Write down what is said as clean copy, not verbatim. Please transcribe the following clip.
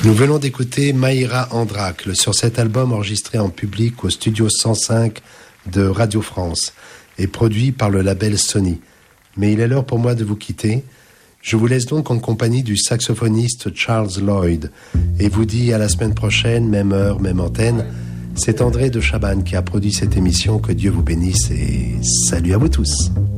Nous venons d'écouter Maïra Andracle sur cet album enregistré en public au studio 105 de Radio France et produit par le label Sony. Mais il est l'heure pour moi de vous quitter. Je vous laisse donc en compagnie du saxophoniste Charles Lloyd et vous dis à la semaine prochaine, même heure, même antenne. C'est André de Chabannes qui a produit cette émission. Que Dieu vous bénisse et salut à vous tous.